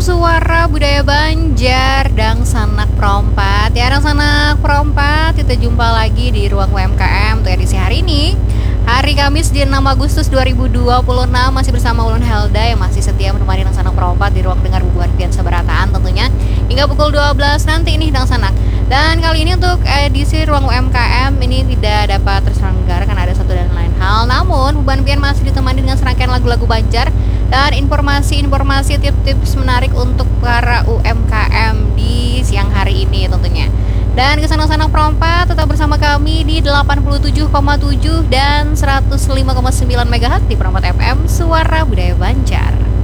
Suara Budaya Banjar dan Sanak Perompat. Ya, dan Sanak Perompat, kita jumpa lagi di ruang UMKM untuk edisi hari ini. Hari Kamis di 6 Agustus 2026 masih bersama Ulun Helda yang masih setia menemani Dang Sanak Perompat di ruang dengar bubuhan pian seberataan tentunya hingga pukul 12 nanti ini Dang Sanak. Dan kali ini untuk edisi ruang UMKM ini tidak dapat terselenggara karena ada satu dan lain hal. Namun Bubuhan Pian masih ditemani dengan serangkaian lagu-lagu Banjar dan informasi-informasi tips-tips menarik untuk para UMKM di siang hari ini tentunya. Dan kesenang-senang perompat tetap bersama kami di 87,7 dan 105,9 MHz di Perompat FM Suara Budaya Banjar.